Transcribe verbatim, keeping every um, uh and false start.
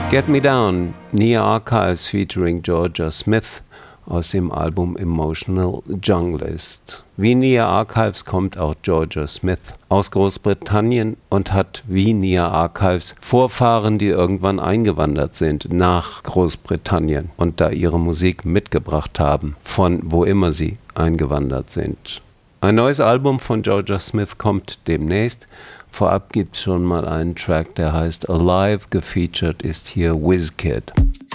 Get Me Down, Nia Archives featuring Georgia Smith aus dem Album Emotional Junglist. Wie Nia Archives kommt auch Georgia Smith aus Großbritannien und hat wie Nia Archives Vorfahren, die irgendwann eingewandert sind nach Großbritannien und da ihre Musik mitgebracht haben, von wo immer sie eingewandert sind. Ein neues Album von Georgia Smith kommt demnächst. Vorab gibt es schon mal einen Track, der heißt Alive. Gefeatured ist hier WizKid.